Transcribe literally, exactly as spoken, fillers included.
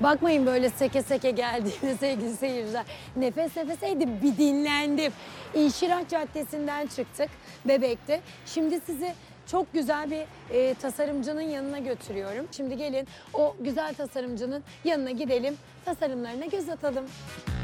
Bakmayın böyle seke seke geldiğine sevgili seyirciler. Nefes nefeseydim, bir dinlendim. İnşirah Caddesi'nden çıktık Bebek'te. Şimdi sizi çok güzel bir e, tasarımcının yanına götürüyorum. Şimdi gelin o güzel tasarımcının yanına gidelim, tasarımlarına göz atalım.